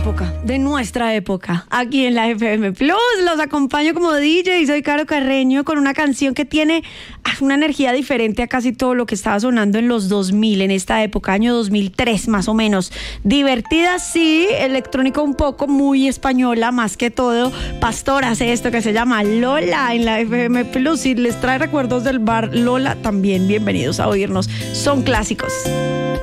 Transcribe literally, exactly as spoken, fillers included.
época, de nuestra época, aquí en la F M Plus. Los acompaño como D J y soy Caro Carreño con una canción que tiene una energía diferente a casi todo lo que estaba sonando en los dos mil, en esta época, año dos mil tres más o menos. Divertida, sí, electrónica un poco, muy española más que todo. Pastor hace esto que se llama Lola en la F M Plus y les trae recuerdos del bar Lola también. Bienvenidos a oírnos, son clásicos.